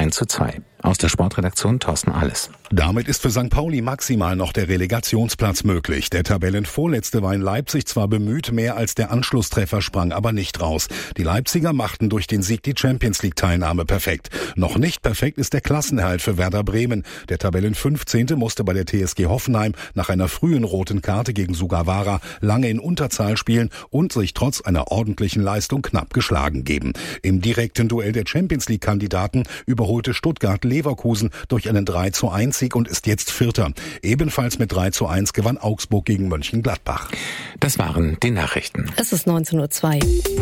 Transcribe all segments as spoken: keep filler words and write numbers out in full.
eins zu zwei. Aus der Sportredaktion Thorsten Alles. Damit ist für Sankt Pauli maximal noch der Relegationsplatz möglich. Der Tabellenvorletzte war in Leipzig zwar bemüht, mehr als der Anschlusstreffer sprang aber nicht raus. Die Leipziger machten durch den Sieg die Champions-League-Teilnahme perfekt. Noch nicht perfekt ist der Klassenerhalt für Werder Bremen. Der Tabellenfünfzehnte musste bei der T S G Hoffenheim nach einer frühen roten Karte gegen Sugawara lange in Unterzahl spielen und sich trotz einer ordentlichen Leistung knapp geschlagen geben. Im direkten Duell der Champions-League-Kandidaten überholte Stuttgart Leverkusen durch einen drei zu eins Sieg und ist jetzt Vierter. Ebenfalls mit drei zu eins gewann Augsburg gegen Mönchengladbach. Das waren die Nachrichten. Es ist neunzehn Uhr zwei.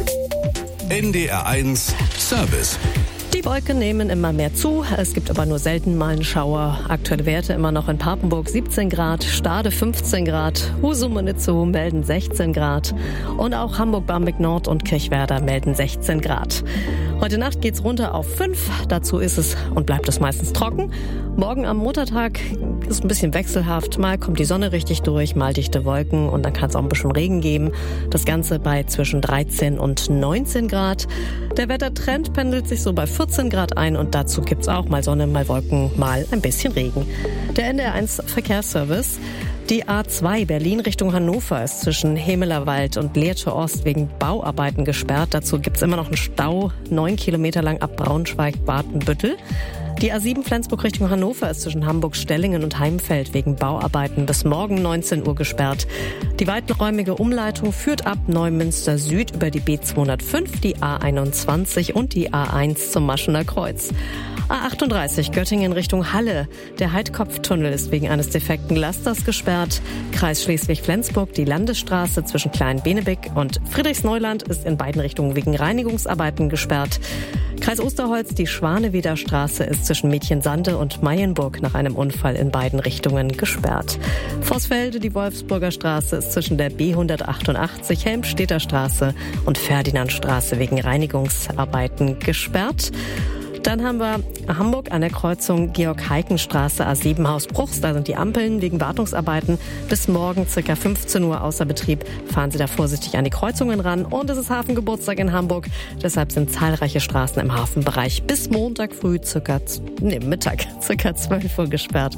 N D R eins Service. Die Wolken nehmen immer mehr zu, es gibt aber nur selten mal einen Schauer. Aktuelle Werte immer noch in Papenburg siebzehn Grad, Stade fünfzehn Grad, Husum und Itzehoe melden sechzehn Grad und auch Hamburg, Barmbek Nord und Kirchwerder melden sechzehn Grad. Heute Nacht geht's runter auf fünf, dazu ist es und bleibt es meistens trocken. Morgen am Muttertag ist ein bisschen wechselhaft, mal kommt die Sonne richtig durch, mal dichte Wolken und dann kann es auch ein bisschen Regen geben. Das Ganze bei zwischen dreizehn und neunzehn Grad. Der Wettertrend pendelt sich so bei vierzehn Grad ein und dazu gibt's auch mal Sonne, mal Wolken, mal ein bisschen Regen. Der N D R eins Verkehrsservice. Die A zwei Berlin Richtung Hannover ist zwischen Hemelerwald und Lehrte Ost wegen Bauarbeiten gesperrt. Dazu gibt's immer noch einen Stau, neun Kilometer lang ab Braunschweig-Bartenbüttel. Die A sieben Flensburg Richtung Hannover ist zwischen Hamburg-Stellingen und Heimfeld wegen Bauarbeiten bis morgen neunzehn Uhr gesperrt. Die weiträumige Umleitung führt ab Neumünster Süd über die B zweihundertfünf, die A einundzwanzig und die A eins zum Maschener Kreuz. A achtunddreißig Göttingen Richtung Halle. Der Heidkopftunnel ist wegen eines defekten Lasters gesperrt. Kreis Schleswig-Flensburg, die Landesstraße zwischen Klein-Benebeck und Friedrichsneuland ist in beiden Richtungen wegen Reinigungsarbeiten gesperrt. Kreis Osterholz, die Schwaneweder Straße ist zwischen Mädchensande und Mayenburg nach einem Unfall in beiden Richtungen gesperrt. Vorsfelde, die Wolfsburger Straße ist zwischen der B hundertachtundachtzig, Helmstedter Straße und Ferdinandstraße wegen Reinigungsarbeiten gesperrt. Dann haben wir Hamburg an der Kreuzung Georg-Heiken-Straße A sieben Haus Bruchs. Da sind die Ampeln wegen Wartungsarbeiten bis morgen ca. fünfzehn Uhr außer Betrieb. Fahren Sie da vorsichtig an die Kreuzungen ran. Und es ist Hafengeburtstag in Hamburg. Deshalb sind zahlreiche Straßen im Hafenbereich bis Montag früh circa, nee, Mittag ca. zwölf Uhr gesperrt.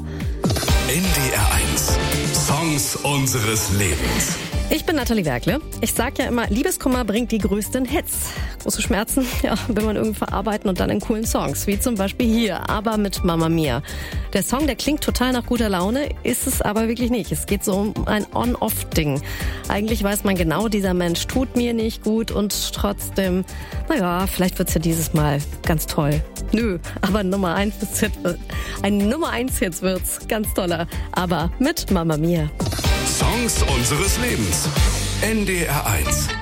N D R eins Songs unseres Lebens. Ich bin Nathalie Werkle. Ich sag ja immer, Liebeskummer bringt die größten Hits. Große Schmerzen, ja, will man irgendwie verarbeiten und dann in coolen Songs, wie zum Beispiel hier, aber mit Mamma Mia. Der Song, der klingt total nach guter Laune, ist es aber wirklich nicht. Es geht so um ein On-Off-Ding. Eigentlich weiß man genau, dieser Mensch tut mir nicht gut und trotzdem, naja, vielleicht wird's ja dieses Mal ganz toll. Nö, aber Nummer eins Hit, ein Nummer eins Hit wird's, ganz toller, aber mit Mamma Mia. Songs unseres Lebens. N D R eins.